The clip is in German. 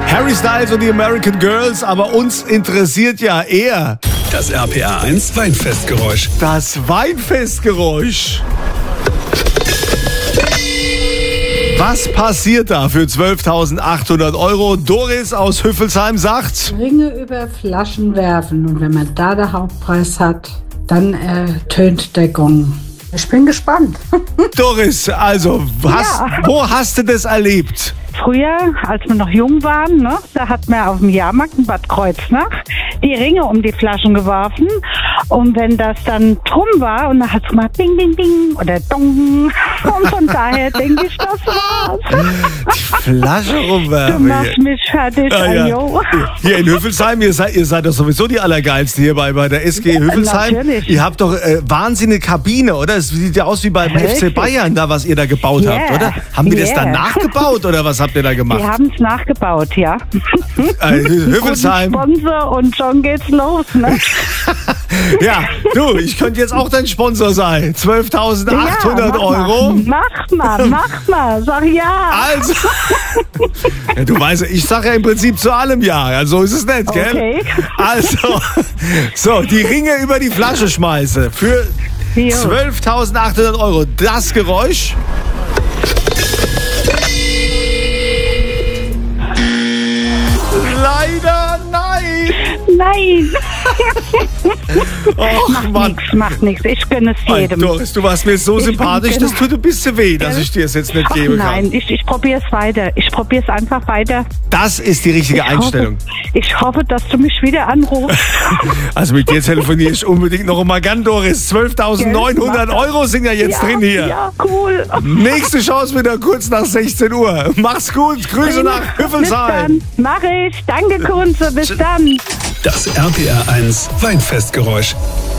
Harry Styles und die American Girls, aber uns interessiert ja eher Das RPA 1 Weinfestgeräusch. das Weinfestgeräusch. Was passiert da für 12.800 Euro? Doris aus Hüffelsheim sagt... Ringe über Flaschen werfen und wenn man da den Hauptpreis hat, dann tönt der Gong. Ich bin gespannt. Doris, also, wo hast du das erlebt? Früher, als wir noch jung waren, ne, da hat man auf dem Jahrmarkt in Bad Kreuznach die Ringe um die Flaschen geworfen. Und wenn das dann drum war, und dann hat es gemacht Ding, Ding, Ding oder Dong. Und von daher denke ich, das war's. Die Flasche Du rumwerfen. machst mich fertig, Ajo. Hier in Hüffelsheim, ihr seid doch sowieso die Allergeilsten hier bei der SG Hüffelsheim. Natürlich. Ihr habt doch wahnsinnige Kabine, oder? Es sieht ja aus wie beim FC Bayern, da was ihr da gebaut habt, oder? Haben die das dann nachgebaut oder was habt ihr da gemacht? Die haben es nachgebaut, ja. Hüffelsheim. Guten Sponsor und schon geht's los, ne? Ja, du, ich könnte jetzt auch dein Sponsor sein. 12.800 Euro. Mach mal, sag ja. Also, ja, du weißt, ich sage ja im Prinzip zu allem ja. Also so ist es nicht, gell? Okay. Also, so, die Ringe über die Flasche schmeiße für 12.800 Euro. Das Geräusch. Leider nein. Nein. Och, Mann. Macht nichts. Ich gönne es Hey, jedem. Doris, du warst mir so sympathisch, bin das tut ein bisschen weh, dass ich dir es jetzt nicht Ach, geben nein, kann. ich probiere es weiter. Ich probiere es einfach weiter. Das ist die richtige Einstellung. Ich hoffe, dass du mich wieder anrufst. Also mit dir telefoniere ich unbedingt noch einmal gern, Doris. 12.900 Euro sind ja jetzt drin hier. Ja, cool. Nächste Chance wieder kurz nach 16 Uhr. Mach's gut. Grüße nach Bis Hüffelsheim. dann. Mach ich. Danke, Kunze. Bis dann. Das RPA 1 Weinfestgeräusch.